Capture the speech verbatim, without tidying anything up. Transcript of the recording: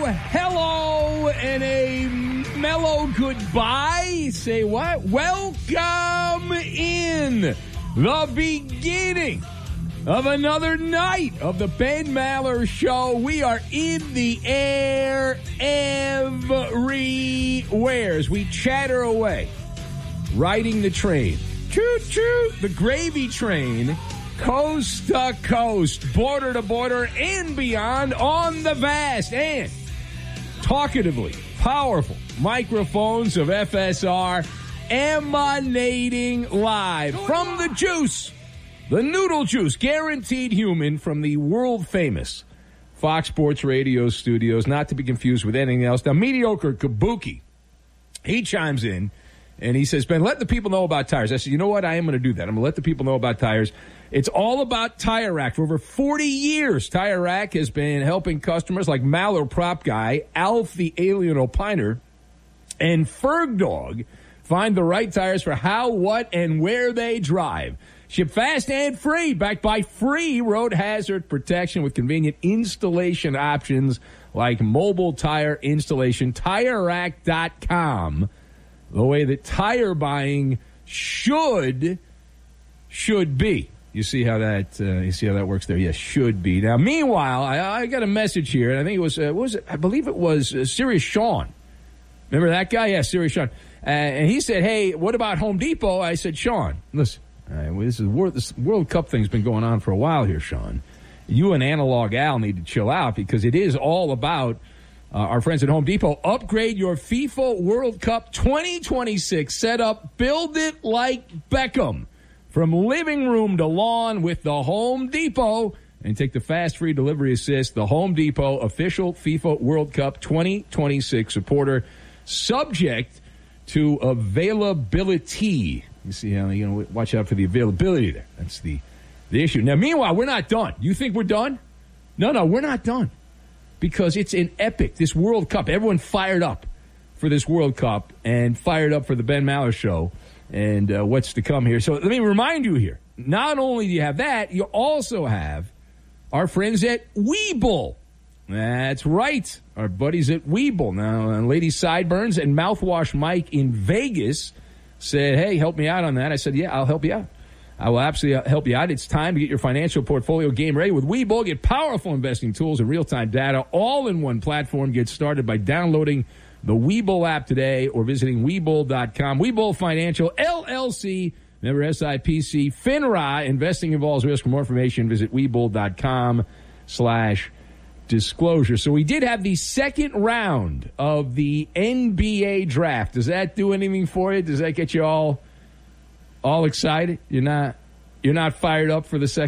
hello, and a mellow goodbye. Say what? Welcome in the beginning of another night of the Ben Maller Show. We are in the air everywhere as we chatter away, riding the train. Choo-choo, the gravy train, coast to coast, border to border, and beyond on the vast and talkatively powerful microphones of F S R, emanating live from the juice, the noodle juice, guaranteed human, from the world-famous Fox Sports Radio studios, not to be confused with anything else. Now, mediocre Kabuki, he chimes in, and he says, Ben, let the people know about tires. I said, you know what? I am going to do that. I'm going to let the people know about tires. It's all about Tire Rack. For over forty years, Tire Rack has been helping customers like Maller Prop Guy, Alf the Alien Opiner, and Ferg Dog find the right tires for how, what, and where they drive. Ship fast and free, backed by free road hazard protection with convenient installation options like mobile tire installation. Tire Rack dot com. The way that tire buying should should be. You see how that uh, you see how that works there? Yes, should be. Now, meanwhile, I, I got a message here, and I think it was uh, what was it? I believe it was uh, Serious Sean. Remember that guy? Yeah, Serious Sean. Uh, and he said, "Hey, what about Home Depot?" I said, "Sean, listen, all right, well, this is World, this World Cup thing's been going on for a while here, Sean. You and Analog Al need to chill out because it is all about." Uh, our friends at Home Depot. Upgrade your FIFA World Cup twenty twenty-six setup. Build it like Beckham. From living room to lawn with the Home Depot. And take the fast free delivery assist. The Home Depot official FIFA World Cup twenty twenty-six supporter. Subject to availability. You see how you know, watch out for the availability there. That's the, the issue. Now, meanwhile, we're not done. You think we're done? No, no, we're not done. Because it's an epic, this World Cup. Everyone fired up for this World Cup and fired up for the Ben Maller Show and uh, what's to come here. So let me remind you here, not only do you have that, you also have our friends at Webull. That's right, our buddies at Webull. Now, uh, Lady Sideburns and Mouthwash Mike in Vegas said, hey, help me out on that. I said, yeah, I'll help you out. I will absolutely help you out. It's time to get your financial portfolio game ready with Webull. Get powerful investing tools and real-time data all in one platform. Get started by downloading the Webull app today or visiting Webull dot com. Webull Financial, L L C, member S I P C, FINRA. Investing involves risk. For more information, visit Webull dot com slash disclosure. So we did have the second round of the N B A draft. Does that do anything for you? Does that get you all... all excited? You're not you're not fired up for the second